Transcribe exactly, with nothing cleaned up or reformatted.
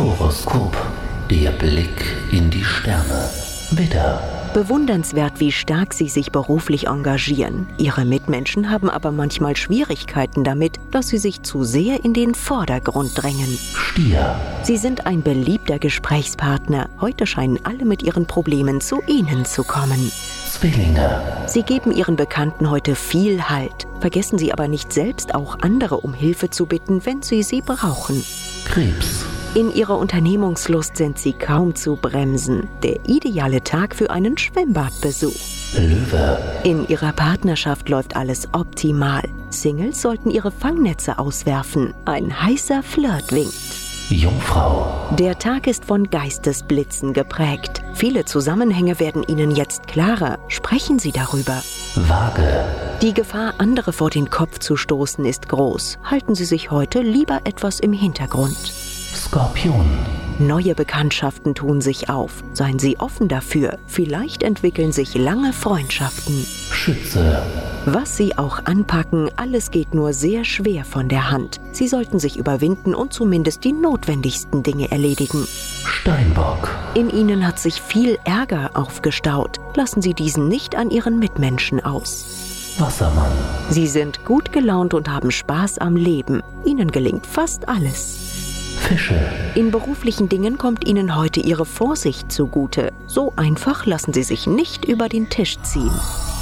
Horoskop, der Blick in die Sterne. Widder. Bewundernswert, wie stark Sie sich beruflich engagieren. Ihre Mitmenschen haben aber manchmal Schwierigkeiten damit, dass Sie sich zu sehr in den Vordergrund drängen. Stier. Sie sind ein beliebter Gesprächspartner. Heute scheinen alle mit ihren Problemen zu Ihnen zu kommen. Zwillinge. Sie geben Ihren Bekannten heute viel Halt. Vergessen Sie aber nicht selbst auch andere um Hilfe zu bitten, wenn Sie sie brauchen. Krebs. In Ihrer Unternehmungslust sind Sie kaum zu bremsen. Der ideale Tag für einen Schwimmbadbesuch. Löwe. In Ihrer Partnerschaft läuft alles optimal. Singles sollten ihre Fangnetze auswerfen. Ein heißer Flirt winkt. Jungfrau. Der Tag ist von Geistesblitzen geprägt. Viele Zusammenhänge werden Ihnen jetzt klarer. Sprechen Sie darüber. Waage. Die Gefahr, andere vor den Kopf zu stoßen, ist groß. Halten Sie sich heute lieber etwas im Hintergrund. Skorpion. Neue Bekanntschaften tun sich auf. Seien Sie offen dafür. Vielleicht entwickeln sich lange Freundschaften. Schütze. Was Sie auch anpacken, alles geht nur sehr schwer von der Hand. Sie sollten sich überwinden und zumindest die notwendigsten Dinge erledigen. Steinbock. In Ihnen hat sich viel Ärger aufgestaut. Lassen Sie diesen nicht an Ihren Mitmenschen aus. Wassermann. Sie sind gut gelaunt und haben Spaß am Leben. Ihnen gelingt fast alles. Fische. In beruflichen Dingen kommt Ihnen heute Ihre Vorsicht zugute. So einfach lassen Sie sich nicht über den Tisch ziehen.